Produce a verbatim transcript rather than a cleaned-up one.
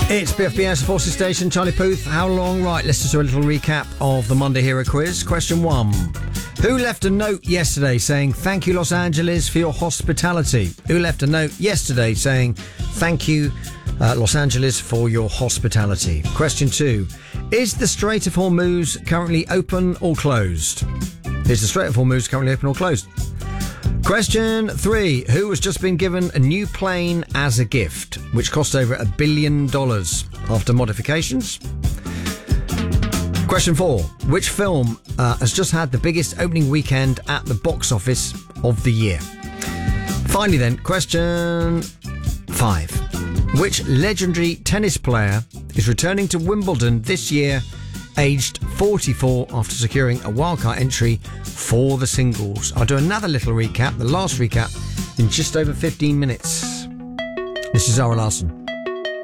It's B F B S Forces Station, Charlie Puth. How long? Right, let's just do a little recap of the Monday Hero Quiz. Question one. Who left a note yesterday saying, thank you, Los Angeles, for your hospitality? Who left a note yesterday saying, thank you, uh, Los Angeles, for your hospitality? Question two. Is the Strait of Hormuz currently open or closed? Is the Strait of Hormuz currently open or closed? Question three. Who has just been given a new plane as a gift, which cost over a billion dollars after modifications? Question four. Which film uh, has just had the biggest opening weekend at the box office of the year? Finally then, question five. Which legendary tennis player is returning to Wimbledon this year, aged forty-four, after securing a wildcard entry for the singles? I'll do another little recap, the last recap, in just over fifteen minutes. This is Zara Larson.